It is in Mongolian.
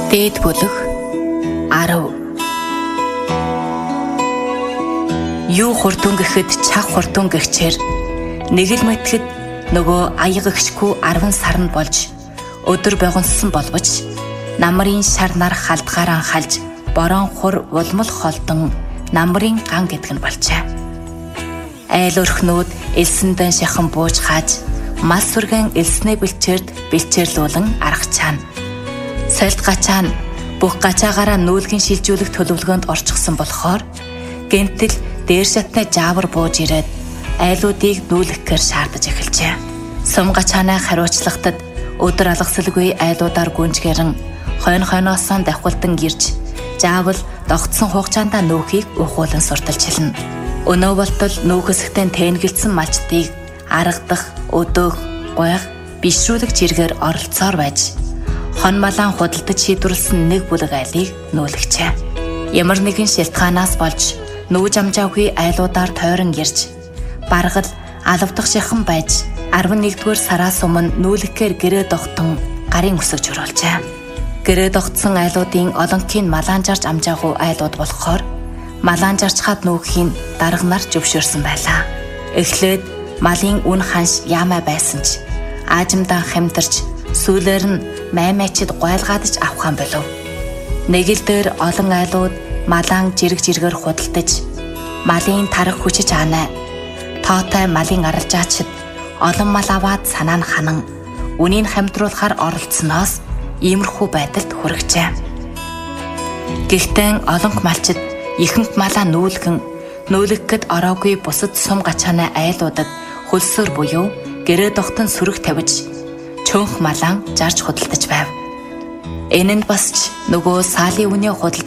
Дээд бүлэг 10. Юу хурдун гэхэд чаг хурдун гэгчээр нэг л мэтгэд нөгөө аяг гэгчгүй 10 сарн болж өдөр богоноссон боловч намрын шар нар халдгаараа халж борон хур улмал холдон намрын ган гэдг нь болжээ. Айл өрхнүүд элсэндэн шахан бууж хааж мал сүргэн элснээ бэлчээрлүүлэн аргачаана. Сольд гачаан бүх гачаагаараа нүүлгэн шилжүүлэх төлөвлөгөөнд орчихсон болохоор гэнтэл дээр шатны жаавар бууж ирээд айлуудыг нүүлгэхээр шаардаж эхэлжээ. Сум гачаанаа хариуцлагатад өдөр алгасалгүй айлуудаар гүнжгэрэн хойноосоо давхулдан ирж жаавал догтсон хугацаандаа нүүхийг ухуулан сурталж хэлнэ. Өнөө болтол нүүхэсгтэн тээнгэлсэн малчдыг аргадах, өдөөх, гойх, бишрүүлэх жиргээр оролцоор байж хон малаан худалдаж шийдвэрлсэн нэг бүлэг айлыг нүүлгчээ. Ямар нэгэн шилтгаанаас болж нүүж амжаагүй айлуудаар тойрон ирж баргал алавдах шахан байж 11-р сараас өмнө нүүлгэхээр гэрээ догтон гарын өсөж оруулжээ. Гэрээ догтсон айлуудын олонхийг малаанжарж амжаагүй айлууд болохоор малаанжарчхад нүүхийн дарганаар зөвшөөрсөн байлаа. Эхлээд малын үн ханш яамай байсан ч аажимдаа хамтарч сүүлээр нь маймайчид гойлгаадж авахан болов. Нэг л дээр олон айлууд малаан жиргээр худалдаж малын тарах хүчиж аанаа. Тоотой малын аралжаачид олон мал аваад санаа нь ханан үнийг хамтруулахаар оролцсоноос иймэрхүү байдалд хүрэхжээ. Гэхдээ олонх малчид ихэнх малаа нүүлгэхэд ороогүй бусад сум гачаанаа айлуудад хөлсөөр буюу гэрээ догтон сүрэг тавьж чөнх малаан жарж худалдаж байв. Энэ нь бас ч нөгөө саалын үнийн худалдаж